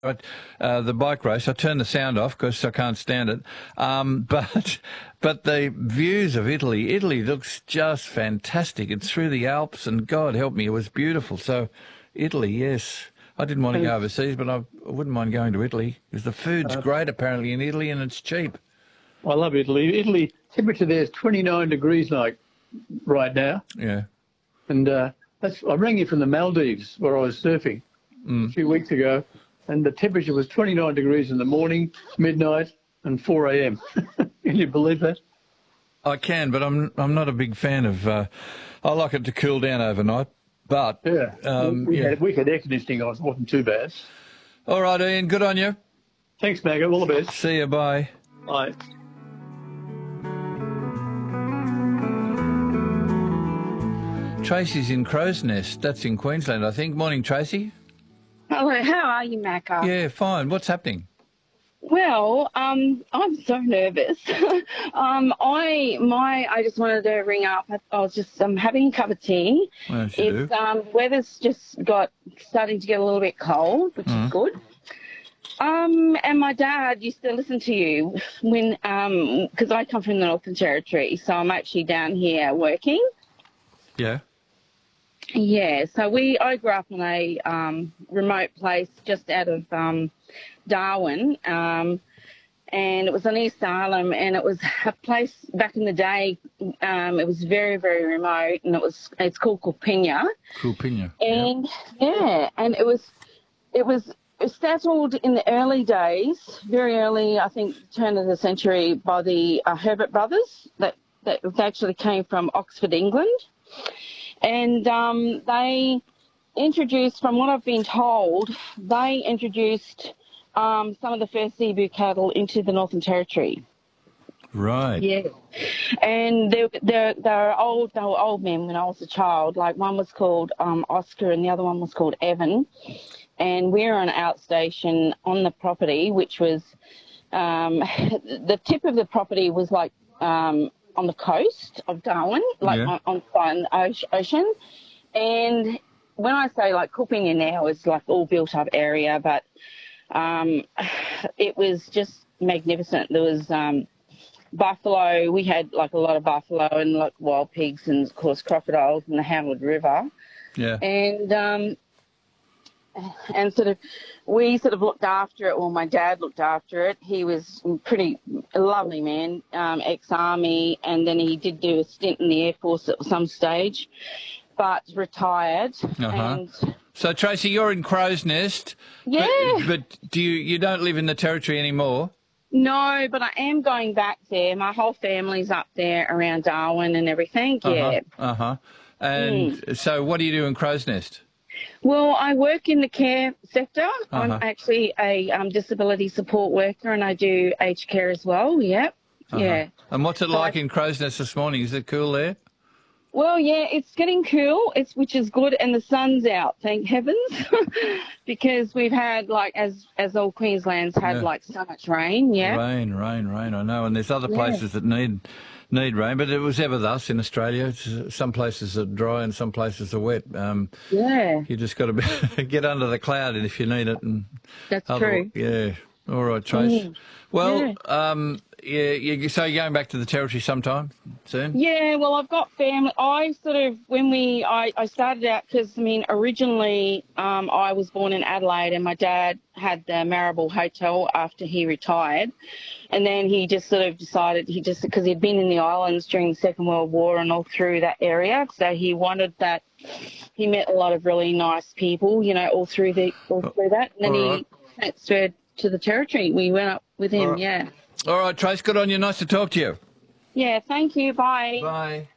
the bike race. I turned the sound off because I can't stand it. But the views of Italy. Italy looks just fantastic. It's through the Alps, and God help me, it was beautiful. So, Italy, yes. I didn't want to go overseas, but I wouldn't mind going to Italy because the food's great apparently in Italy and it's cheap. I love Italy. Italy, temperature there is 29 degrees like right now. Yeah. And I rang you from the Maldives where I was surfing a few weeks ago, and the temperature was 29 degrees in the morning, midnight, and 4 a.m. Can you believe that? I can, but I'm not a big fan of. I like it to cool down overnight, but yeah, we had air conditioning on. It wasn't too bad. All right, Ian. Good on you. Thanks, Maggot. All the best. See you. Bye. Bye. Tracy's in Crow's Nest. That's in Queensland, I think. Morning, Tracy. Hello, how are you, Macca? Yeah, fine. What's happening? Well, I'm so nervous. I just wanted to ring up. I was just having a cup of tea. Well, weather's just starting to get a little bit cold, which is good. And my dad used to listen to you when because I come from the Northern Territory, so I'm actually down here working. Yeah. Yeah, so I grew up in a remote place just out of Darwin, and it was on East Arnhem, and it was a place back in the day. It was very, very remote, and it's called Kulpinya. Kulpinya. And and it was settled in the early days, very early, I think, turn of the century, by the Herbert brothers that actually came from Oxford, England. And they introduced, from what I've been told, they introduced some of the first zebu cattle into the Northern Territory. Right. Yeah. And they were old men when I was a child. Like, one was called Oscar and the other one was called Evan. And we were on an outstation on the property, which was the tip of the property was like on the coast of Darwin, like on the ocean. And when I say like Kulpinya now is like all built up area, but it was just magnificent. There was buffalo. We had like a lot of buffalo and like wild pigs and of course crocodiles in the Hamwood River. Yeah. And we looked after it. Well, my dad looked after it. He was a lovely man, ex-army, and then he did do a stint in the Air Force at some stage, but retired. And so, Tracy, you're in Crow's Nest. Yeah. But you don't live in the Territory anymore? No, but I am going back there. My whole family's up there around Darwin and everything, yeah. And so what do you do in Crow's Nest? Well, I work in the care sector. I'm actually a disability support worker, and I do aged care as well, yeah. And what's it like in Crow's Nest this morning? Is it cool there? Well, yeah, it's getting cool, which is good, and the sun's out, thank heavens, because we've had, like, as all Queensland's had, like, so much rain, yeah. Rain, I know, and there's other places that need rain, but it was ever thus in Australia. Some places are dry and some places are wet. You just got to get under the cloud if you need it. And that's true. Yeah. All right, Trace. Well, so you're going back to the Territory sometime soon? Yeah, well, I've got family. I started out because, originally I was born in Adelaide and my dad had the Marrable Hotel after he retired. And then he just decided, because he'd been in the islands during the Second World War and all through that area, so he wanted that. He met a lot of really nice people, all through that. And then he transferred to the Territory. We went up with him, All right, Trace, good on you. Nice to talk to you. Yeah, thank you. Bye. Bye.